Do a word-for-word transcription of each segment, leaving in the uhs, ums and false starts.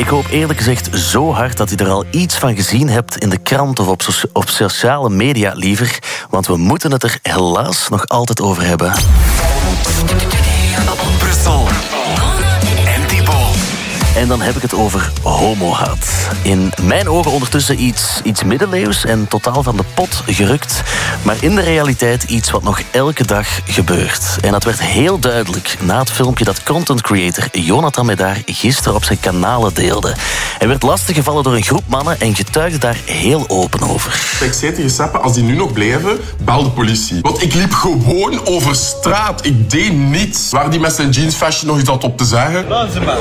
Ik hoop eerlijk gezegd zo hard dat je er al iets van gezien hebt in de krant of op, so- op sociale media liever. Want we moeten het er helaas nog altijd over hebben. Brussel. En Thibaut. En dan heb ik het over homohaat. In mijn ogen ondertussen iets, iets middeleeuws en totaal van de pot gerukt. Maar in de realiteit iets wat nog elke dag gebeurt. En dat werd heel duidelijk na het filmpje dat content creator Jonathan Medaar gisteren op zijn kanalen deelde. Hij werd lastiggevallen door een groep mannen en getuigde daar heel open over. Ik zei tegen Seppe, als die nu nog blijven, bel de politie. Want ik liep gewoon over straat. Ik deed niets. Waar die met zijn jeansvestje nog iets had op te zeggen. Dans maar.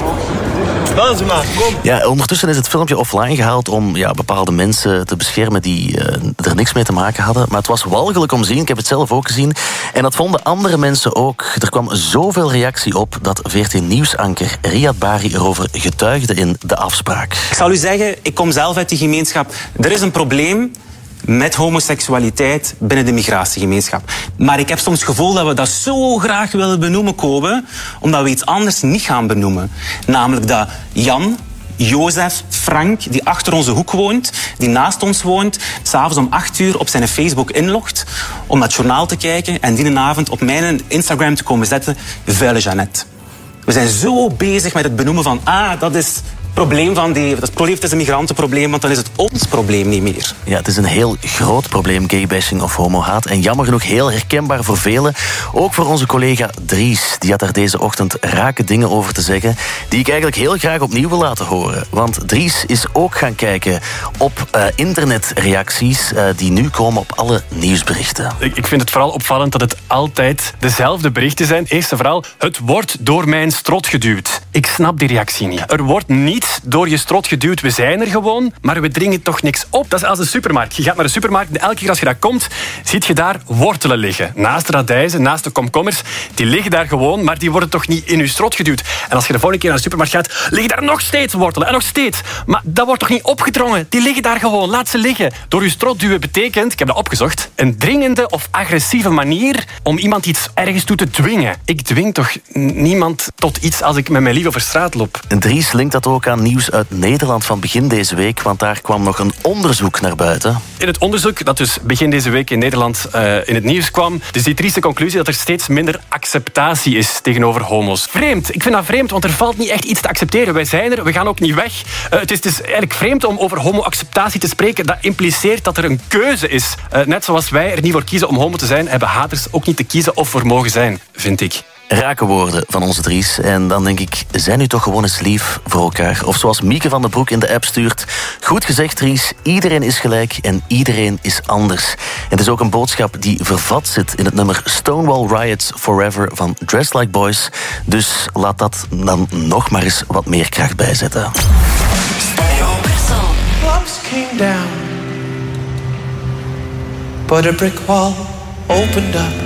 Dans maar, kom. Ja, ondertussen is het filmpje offline gehaald om ja, bepaalde mensen te beschermen die uh, er niks mee te maken hadden. Maar het was walgelijk om te zien. Ik heb het zelf ook gezien. En dat vonden andere mensen ook. Er kwam zoveel reactie op dat V R T Nieuwsanker Riyad Bari erover getuigde in De Afspraak. Ik zal u zeggen, ik kom zelf uit die gemeenschap. Er is een probleem met homoseksualiteit binnen de migratiegemeenschap. Maar ik heb soms het gevoel dat we dat zo graag willen benoemen, Kobe, omdat we iets anders niet gaan benoemen. Namelijk dat Jan, Jozef, Frank, die achter onze hoek woont, die naast ons woont, s'avonds om acht uur op zijn Facebook inlogt om naar het journaal te kijken en die avond op mijn Instagram te komen zetten, vuile Jeannette. We zijn zo bezig met het benoemen van, ah, dat is het probleem van die, dat probleem is een migrantenprobleem, want dan is het ons probleem niet meer. Ja, het is een heel groot probleem, gaybashing of homohaat. En jammer genoeg heel herkenbaar voor velen. Ook voor onze collega Dries. Die had daar deze ochtend rake dingen over te zeggen, die ik eigenlijk heel graag opnieuw wil laten horen. Want Dries is ook gaan kijken op uh, internetreacties uh, die nu komen op alle nieuwsberichten. Ik, ik vind het vooral opvallend dat het altijd dezelfde berichten zijn. Eerst en vooral, het wordt door mijn strot geduwd. Ik snap die reactie niet. Er wordt niet door je strot geduwd, we zijn er gewoon, maar we dringen toch niks op. Dat is als een supermarkt. Je gaat naar de supermarkt en elke keer als je daar komt, ziet je daar wortelen liggen. Naast de radijzen, naast de komkommers, die liggen daar gewoon, maar die worden toch niet in je strot geduwd. En als je de volgende keer naar de supermarkt gaat, liggen daar nog steeds wortelen en nog steeds. Maar dat wordt toch niet opgedrongen? Die liggen daar gewoon, laat ze liggen. Door je strot duwen betekent, ik heb dat opgezocht, een dringende of agressieve manier om iemand iets ergens toe te dwingen. Ik dwing toch niemand tot iets als ik met mijn lief over straat loop. En Dries linkt dat ook aan nieuws uit Nederland van begin deze week, want daar kwam nog een onderzoek naar buiten. In het onderzoek dat dus begin deze week in Nederland uh, in het nieuws kwam, dus die trieste conclusie dat er steeds minder acceptatie is tegenover homo's. Vreemd. Ik vind dat vreemd, want er valt niet echt iets te accepteren. Wij zijn er, we gaan ook niet weg. Uh, het, is, het is eigenlijk vreemd om over homo-acceptatie te spreken. Dat impliceert dat er een keuze is. Uh, net zoals wij er niet voor kiezen om homo te zijn, hebben haters ook niet te kiezen of voor mogen zijn, vind ik. Rake woorden van onze Dries. En dan denk ik, zijn nu toch gewoon eens lief voor elkaar. Of zoals Mieke van den Broek in de app stuurt. Goed gezegd, Dries. Iedereen is gelijk en iedereen is anders. En het is ook een boodschap die vervat zit in het nummer Stonewall Riots Forever van Dressed Like Boys. Dus laat dat dan nog maar eens wat meer kracht bijzetten. Blocks came down, but a brick wall opened up.